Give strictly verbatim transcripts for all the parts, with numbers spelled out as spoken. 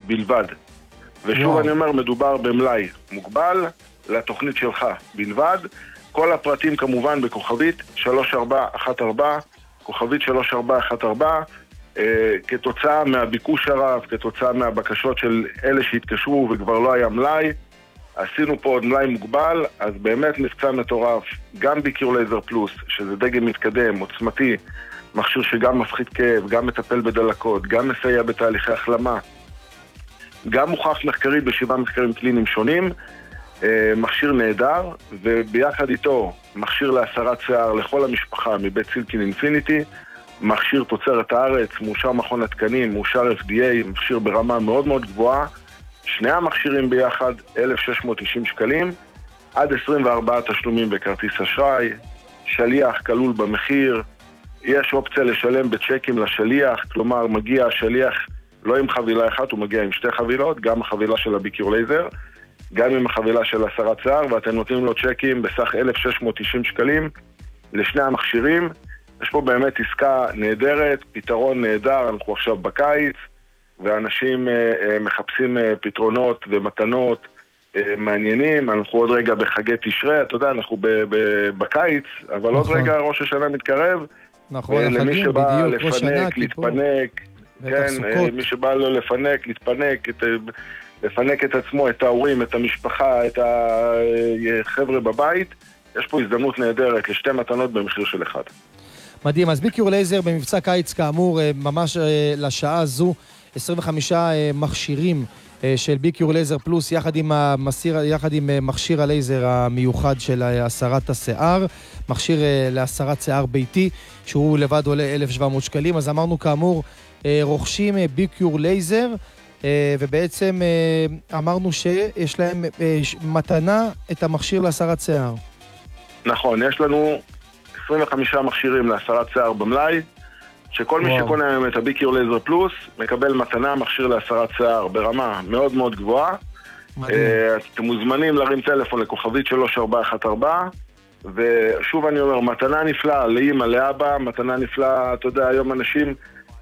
בלבד. ושוב וואו. אני אומר, מדובר במלאי מוגבל לתוכנית שלך בלבד. כל הפרטים כמובן בכוכבית שלוש ארבע אחת ארבע, כוכבית שלוש ארבע אחת ארבע, אה, כתוצאה מהביקוש הרב, כתוצאה מהבקשות של אלה שהתקשרו וכבר לא היה מלאי, עשינו פה עוד מלאי מוגבל, אז באמת מבצע מטורף, גם ביקיור לייזר פלוס, שזה דגם מתקדם, עוצמתי, מכשיר שגם מפחית כאב, גם מטפל בדלקות, גם מסייע בתהליכי החלמה, גם מוכח מחקרית בשבעה מחקרים קליניים שונים, מכשיר נהדר, וביחד איתו מכשיר להסרת שיער לכל המשפחה מבית סילקין אינפיניטי, מכשיר תוצרת הארץ, מאושר מכון התקנים, מאושר אף די איי, מכשיר ברמה מאוד מאוד גבוהה, שני המכשירים ביחד אלף שש מאות תשעים שקלים, עד עשרים וארבעה תשלומים בכרטיס אשראי, שליח כלול במחיר, יש אופציה לשלם בצ'קים לשליח, כלומר מגיע השליח לא עם חבילה אחת, הוא מגיע עם שתי חבילות, גם החבילה של הביקיור לייזר, גם עם החבילה של הסרת שיער, ואתם נותנים לו צ'קים בסך אלף שש מאות תשעים שקלים לשני המכשירים. יש פה באמת עסקה נהדרת, פתרון נהדר, אנחנו עכשיו בקיץ, ואנשים אה, אה, מחפשים אה, פתרונות ומתנות אה, מעניינים. אנחנו עוד רגע בחגי תשרי, אתה יודע, אנחנו ב- ב- בקיץ, אבל נכון. עוד רגע ראש השנה מתקרב. נכון, למי החגים, שבא בדיוק, לפנק, להתפנק, כן, מי שבא לו לפנק, להתפנק, את, לפנק את עצמו, את ההורים, את המשפחה, את החבר'ה בבית, יש פה הזדמנות נהדרת לשתי מתנות במחיר של אחד. מדהים, אז ביקיור לייזר במבצע קיץ כאמור, ממש לשעה הזו, עשרים וחמישה מכשירים של ביקיור לייזר פלוס, יחד עם, המסיר, יחד עם מכשיר הלייזר המיוחד של הסרת השיער, מכשיר להסרת שיער ביתי, שהוא לבד עולה אלף שבע מאות שקלים. אז אמרנו כאמור, רוכשים ביקיור לייזר, ובעצם אמרנו שיש להם מתנה את המכשיר להסרת שיער. נכון, יש לנו עשרים וחמישה מכשירים להסרת שיער במלאי, שכל מי שקונה היום את הביקיור לייזר פלוס מקבל מתנה מכשיר להסרת שיער ברמה מאוד מאוד גבוהה. אתם מוזמנים להרים טלפון לכוכבית שלוש ארבע אחת ארבע, ושוב אני אומר, מתנה נפלאה לאמא, לאבא, מתנה נפלאה, אתה יודע, היום אנשים,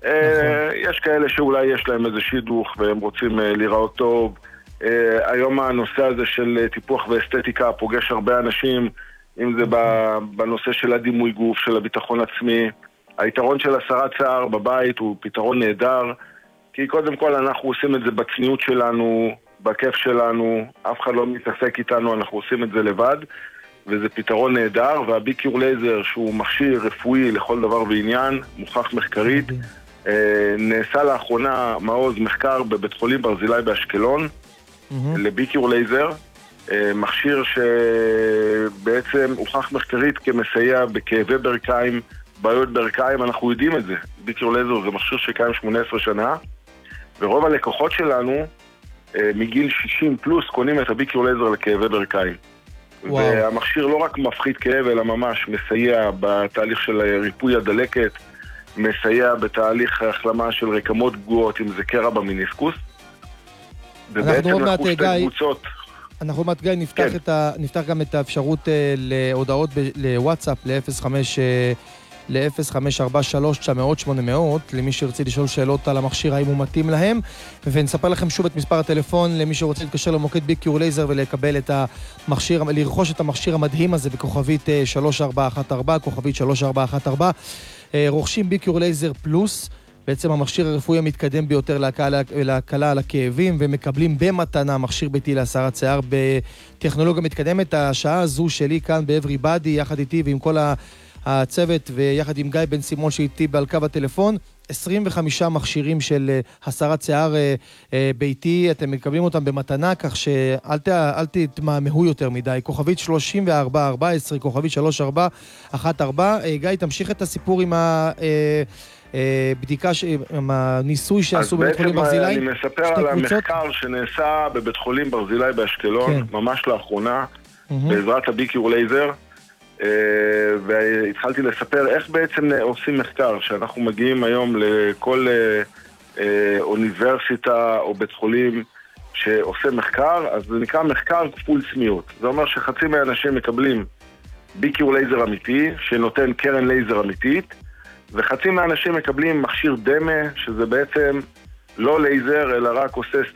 יש כאלה שאולי יש להם איזה שידוך והם רוצים לראות טוב. היום הנושא הזה של טיפוח ואסתטיקה פוגש הרבה אנשים, אם זה בנושא של הדימוי גוף, של הביטחון עצמי. היתרון של הסרת שיער בבית הוא פתרון נהדר, כי קודם כל אנחנו עושים את זה בצניעות שלנו, בכיף שלנו, אף אחד לא מתעסק איתנו, אנחנו עושים את זה לבד, וזה פתרון נהדר. והביקיור לייזר שהוא מכשיר רפואי לכל דבר ועניין, מוכח מחקרית, נעשה לאחרונה מעוז מחקר בבית חולים ברזילי באשקלון, לביקיור לייזר, מכשיר שבעצם הוכח מחקרית כמסייע בכאבי ברכיים, בעיות ברכיים, אנחנו יודעים את זה. ביקיור לייזר זה מכשיר שקיים שמונה עשרה שנה, ורוב הלקוחות שלנו מגיל שישים פלוס קונים את הביקיור לייזר לכאבי ברכיים. וואו. והמכשיר לא רק מפחית כאב, אלא ממש מסייע בתהליך של ריפוי הדלקת, מסייע בתהליך החלמה של רקמות פגועות, אם זה קרע במיניסקוס. ובעצם לקחו שתי קבוצות. אנחנו מעט גיא נפתח, כן. את ה, נפתח גם את האפשרות uh, להודעות ב, לוואטסאפ ל-אפס חמש ארבע שלוש תשע מאות שמונה מאות למי שרצה לשאול שאלות על המכשיר, האם הוא מתאים להם, ונספר לכם שוב את מספר הטלפון למי שרוצה להתקשר למוקד ביקיור לייזר ולקבל את המכשיר, לרכוש את המכשיר המדהים הזה בכוכבית שלוש ארבע אחת ארבע, כוכבית שלוש ארבע אחת ארבע. רוכשים ביקיור לייזר פלוס, בעצם המכשיר הרפואי המתקדם ביותר להקלה על הכאבים, ומקבלים במתנה מכשיר ביתי להסרת שיער בטכנולוגיה מתקדמת. השעה הזו שלי כאן ב-Everybody, יחד איתי ועם כל הצוות, ויחד עם גיא בן סימון שאיתי בעל קו הטלפון, עשרים וחמישה מכשירים של הסרת שיער ביתי, אתם מקבלים אותם במתנה, כך שאל תתמהמו יותר מדי. כוכבית שלושים וארבע ארבע עשרה, כוכבית שלוש ארבע אחת ארבע. גיא, תמשיך את הסיפור עם ה... בדיקה, הניסוי שעשו בבית חולים ברזילי. אז בעצם אני מספר על המחקר שנעשה בבית חולים ברזילי באשקלון, ממש לאחרונה, בעזרת הביקיור לייזר, והתחלתי לספר איך בעצם עושים מחקר, שאנחנו מגיעים היום לכל אוניברסיטה או בית חולים שעושה מחקר, אז זה נקרא מחקר כפול צניעות. זה אומר שחצי מהאנשים מקבלים ביקיור לייזר אמיתי, שנותן קרן לייזר אמיתית, וחצי מהאנשים מקבלים מכשיר דמה, שזה בעצם לא לייזר, אלא רק עושה